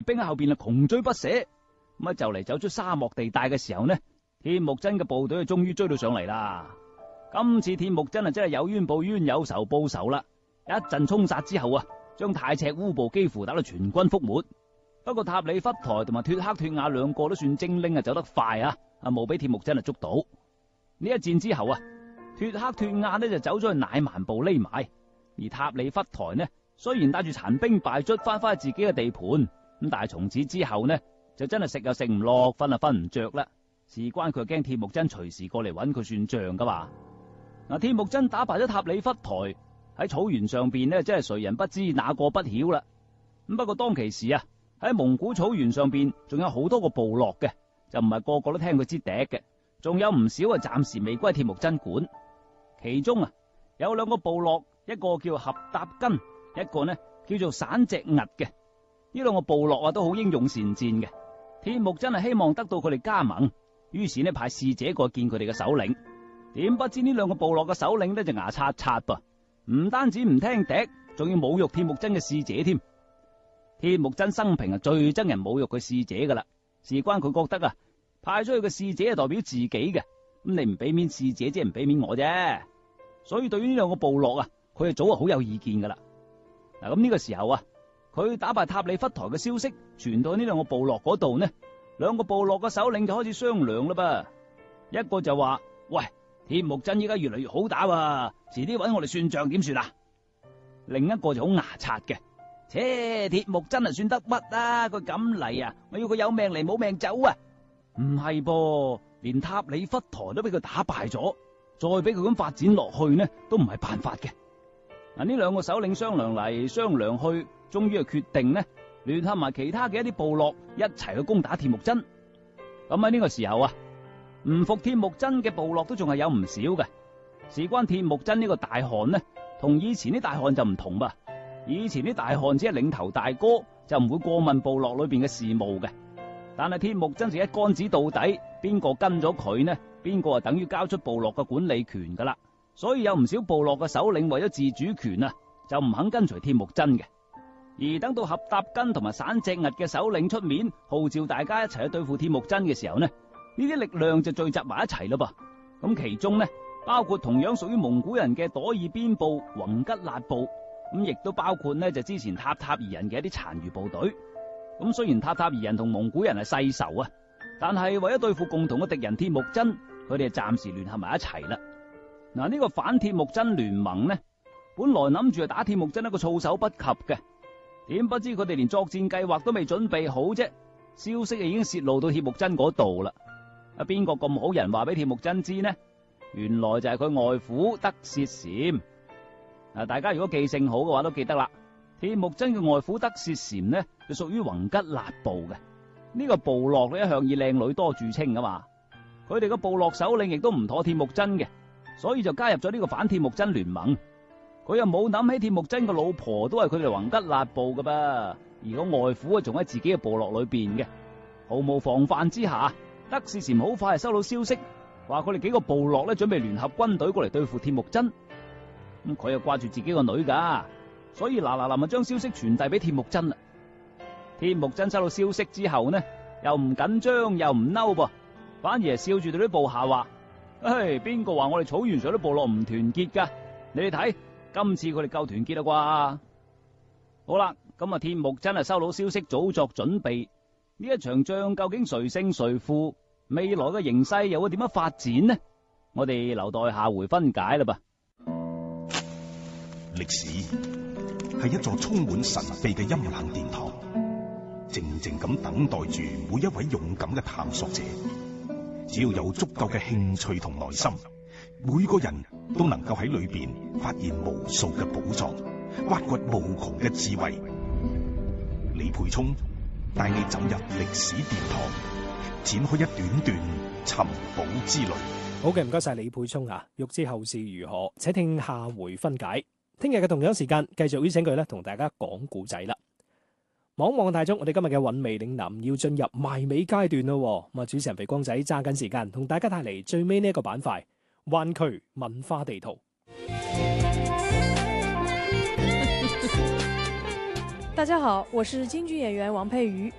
兵喺後邊窮追不捨。咁就嚟走出沙漠地帶嘅時候呢，鐵木真嘅部隊終於追到上嚟啦。今次鐵木真真係有冤報冤，有仇報仇啦！一陣衝殺之後將太赤烏部幾乎打到全軍覆沒。不過塔里忽台同埋脫克脫亞兩個都算精靈走得快冇俾鐵木真捉到。呢一戰之後脫克脫亞呢就走咗去乃蠻部匿埋，而塔里忽台呢雖然帶住殘兵敗卒翻返去自己嘅地盤，但係從此之後呢就真係食又食唔落，瞓又瞓唔着啦。事關佢驚鐵木真隨時過嚟揾佢算賬噶嘛。鐵木真打敗咗塔里忽台，喺草原上邊呢真係誰人不知哪個不曉啦。不過當其時喺蒙古草原上邊仲有好多個部落嘅，就唔係個個都聽佢支笛嘅，仲有唔少暫時未歸鐵木真管。其中有兩個部落，一個叫合搭根，一個呢叫做散隻屹嘅。呢兩個部落都好英勇善戰嘅。鐵木真係希望得到佢哋加盟，於是呢派使者過見佢哋嘅首領。點不知呢兩個部落嘅首領呢就牙刷刷噃，唔單止唔聽笛，仲要侮辱鐵木真嘅使者添。鐵木真生平最憎人侮辱佢使者噶啦，事關佢覺得派出去嘅使者係代表自己嘅，咁你唔俾面使者，即係唔俾面我啫。所以對於呢兩個部落佢早就好有意見噶啦。嗱，咁呢個時候佢打敗塔里忽台嘅消息傳到呢兩個部落嗰度呢，兩個部落嘅首領就開始商量啦噃。一個就話：喂，鐵木真依家越嚟越好打遲啲搵我哋算賬點算啊？另一個就好牙刷嘅。切，鐵木真算得乜佢咁嚟我要佢有命嚟冇命走唔係噃，連塔里忽台都俾佢打敗咗，再俾佢咁發展落去呢，都唔係辦法嘅。呢兩個首領商量嚟商量去，終於決定呢，聯合埋其他嘅一啲部落一齊去攻打鐵木真。咁喺呢個時候唔服鐵木真嘅部落都仲係有唔少嘅。事關鐵木真呢個大汗呢，同以前啲大汗就唔同噃。以前啲大汗只係領頭大哥，就唔會過問部落裏邊嘅事務嘅。但係鐵木真就一竿子到底，邊個跟咗佢呢，邊個等於交出部落嘅管理權噶啦。所以有唔少部落嘅首領為咗自主權就唔肯跟隨鐵木真嘅。而等到合搭根同埋散隻屹嘅首領出面號召大家一齊去對付鐵木真嘅時候呢，呢啲力量就聚集埋一齊咯噃。咁其中呢，包括同樣屬於蒙古人嘅朵爾邊部、宏吉勒部。咁亦都包括呢，就之前塔塔爾人嘅一啲殘餘部隊。咁雖然塔塔爾人同蒙古人係世仇但係為咗對付共同嘅敵人鐵木真，佢哋暫時聯合埋一齊啦。嗱，呢個反鐵木真聯盟呢，本來諗住打鐵木真一個措手不及嘅，點不知佢哋連作戰計劃都未準備好啫，消息已經泄露到鐵木真嗰度啦。邊個咁好人話俾鐵木真知呢？原來就係佢外父德薛禪。大家如果記性好嘅話，都記得啦。鐵木真嘅外父德薛禪呢，就屬於宏吉勒部嘅。呢個部落一向以靚女多著稱噶嘛。佢哋個部落首領亦都唔妥鐵木真嘅，所以就加入咗呢個反鐵木真聯盟。佢又冇諗起鐵木真嘅老婆都係佢哋宏吉勒部噶噃，而個外父仲喺自己嘅部落裏邊嘅。毫無防範之下，德薛禪好快就收到消息，話佢哋幾個部落咧準備聯合軍隊過嚟對付鐵木真。咁佢又掛住自己個女噶，所以嗱臨就將消息傳遞俾鐵木真啦。鐵木真收到消息之後呢，又唔緊張又唔嬲噃，反而係笑住對啲部下話：邊個話我哋草原上啲部落唔團結噶？你哋睇，今次佢哋夠團結啦啩？好啦，咁鐵木真收到消息，早作準備。呢一場仗究竟誰勝誰負？未來嘅形勢又會點樣發展呢？我哋留待下回分解啦噃。 歷史係一座充滿神秘嘅陰冷殿堂，靜靜咁等待住每一位勇敢嘅探索者。只要有足夠嘅興趣同耐心，每個人都能夠喺裏邊發現無數嘅寶藏，挖掘無窮嘅智慧。李培聰帶你走入歷史殿堂，展開一段段尋寶之旅。 好嘅，唔該晒李培聰啊！欲知後事如何，且聽下回分解。聽日嘅同樣時間，繼續邀請佢咧，同大家講故仔啦。望望大鐘，我哋今日嘅韻味嶺南要進入埋尾階段咯。咁啊，主持人肥光仔揸緊時間，同大家帶嚟最尾呢一個板塊——灣區文化地圖。 大家好，我是京劇演員王佩瑜。